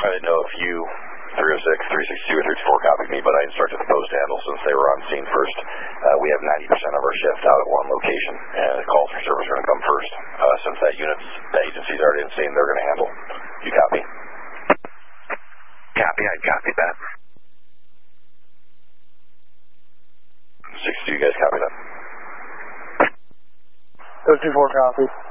I didn't know if you, 306, 362, or 364 copied me, but I instructed the post to handle since they were on scene first. We have 90% of our shift out at one location, and the calls for service are going to come first. Since that agency's already in scene, they're going to handle. You copy? Copy, I copied that. 62, you guys copy that? 54 copy.